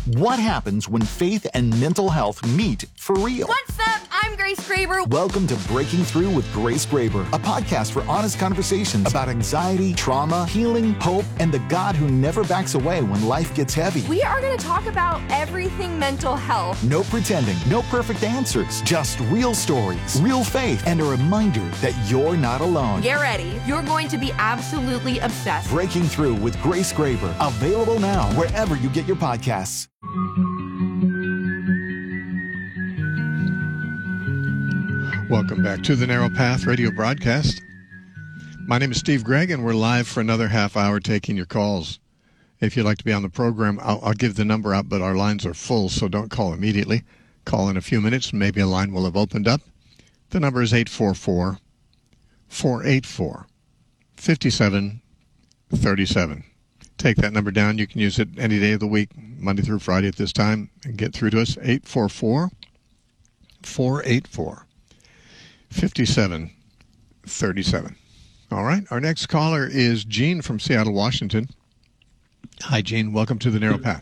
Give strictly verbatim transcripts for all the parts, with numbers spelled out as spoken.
What happens when faith and mental health meet for real? What's up? I'm Grace Graber. Welcome to Breaking Through with Grace Graber, a podcast for honest conversations about anxiety, trauma, healing, hope, and the God who never backs away when life gets heavy. We are going to talk about everything mental health. No pretending, no perfect answers, just real stories, real faith, and a reminder that you're not alone. Get ready. You're going to be absolutely obsessed. Breaking Through with Grace Graber, available now wherever you get your podcasts. Welcome back to the Narrow Path radio broadcast. My name is Steve Gregg, and we're live for another half hour taking your calls. If you'd like to be on the program, I'll, I'll give the number out, but our lines are full, so don't call immediately. Call in a few minutes, and maybe a line will have opened up. The number is eight four four, four eight four, five seven three seven. Take that number down. You can use it any day of the week, Monday through Friday at this time, and get through to us. eight four four, four eight four, five seven three seven. All right. Our next caller is Gene from Seattle, Washington. Hi, Gene. Welcome to the Narrow Path.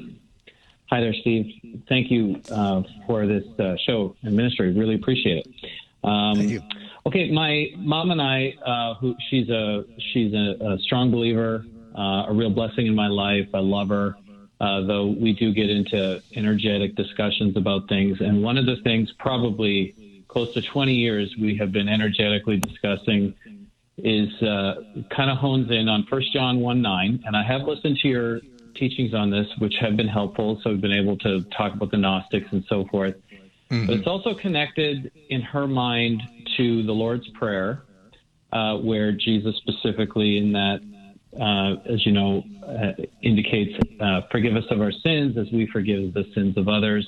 Hi there, Steve. Thank you uh, for this uh, show and ministry. Really appreciate it. Um, Thank you. Okay, my mom and I, uh, who she's a she's a, a strong believer, uh, a real blessing in my life. I love her, uh, though we do get into energetic discussions about things. And one of the things, probably close to twenty years, we have been energetically discussing is uh, kind of hones in on First John one nine. And I have listened to your teachings on this, which have been helpful. So we've been able to talk about the Gnostics and so forth. Mm-hmm. But it's also connected in her mind to the Lord's Prayer, uh, where Jesus specifically in that, uh, as you know, uh, indicates, uh, forgive us of our sins as we forgive the sins of others.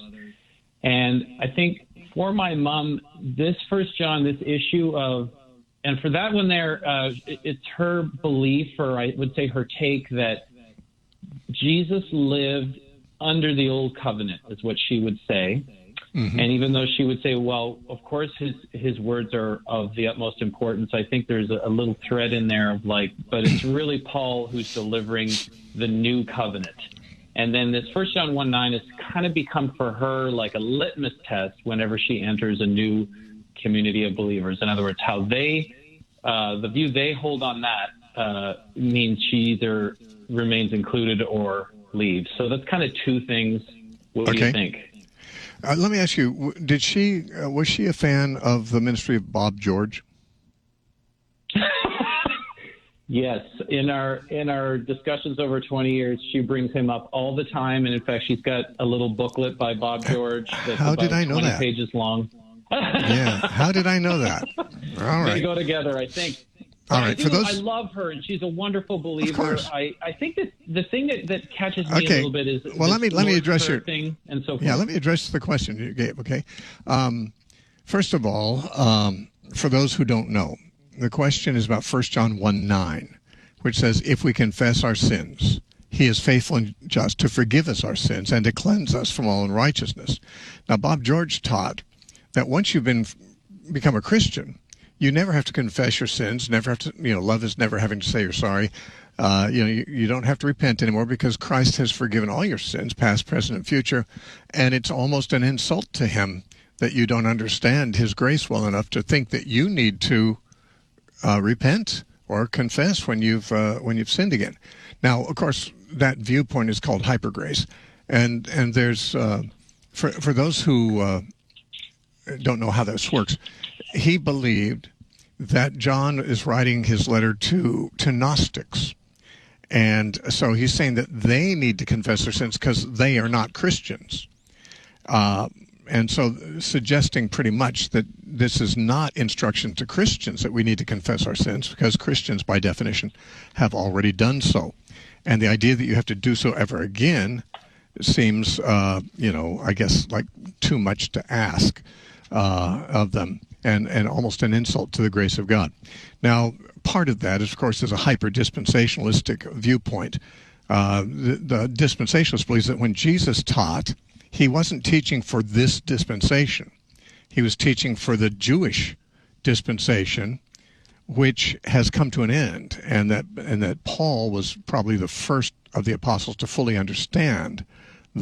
And I think for my mom, this First John, this issue of, and for that one there, uh, it's her belief, or I would say her take, that Jesus lived under the old covenant, is what she would say. Mm-hmm. And even though she would say, well, of course, his, his words are of the utmost importance, I think there's a, a little thread in there of like, but it's really Paul who's delivering the new covenant. And then this First John one nine has kind of become for her like a litmus test whenever she enters a new community of believers. In other words, how they, uh, the view they hold on that uh, means she either remains included or leaves. So that's kind of two things. What okay. do you think? Uh, let me ask you, did she, uh, was she a fan of the ministry of Bob George? Yes. In our in our discussions over twenty years, she brings him up all the time. And in fact, she's got a little booklet by Bob George that's How about did I know twenty that? pages long. Yeah. How did I know that? All right. They go together, I think. All I right. do, For those, I love her, and she's a wonderful believer. Of course. I, I think that the thing that, that catches me okay. a little bit is well, let me let me address your thing and so forth. Yeah, let me address the question you gave. Okay. Um, first of all, um, for those who don't know, the question is about First John one nine, which says, "If we confess our sins, He is faithful and just to forgive us our sins and to cleanse us from all unrighteousness." Now, Bob George taught that once you've been become a Christian, you never have to confess your sins, never have to, you know, love is never having to say you're sorry. Uh, you know, you, you don't have to repent anymore because Christ has forgiven all your sins, past, present, and future. And it's almost an insult to him that you don't understand his grace well enough to think that you need to uh, repent or confess when you've uh, when you've sinned again. Now, of course, that viewpoint is called hypergrace. And, and there's, uh, for, for those who uh, don't know how this works, he believed that John is writing his letter to, to Gnostics. And so he's saying that they need to confess their sins because they are not Christians. Uh, and so suggesting pretty much that this is not instruction to Christians that we need to confess our sins because Christians, by definition, have already done so. And the idea that you have to do so ever again seems, uh, you know, I guess like too much to ask uh, of them. And, and almost an insult to the grace of God. Now, part of that, is, of course, is a hyper-dispensationalistic viewpoint. Uh, the, the dispensationalist believes that when Jesus taught, he wasn't teaching for this dispensation. He was teaching for the Jewish dispensation, which has come to an end, and that and that Paul was probably the first of the apostles to fully understand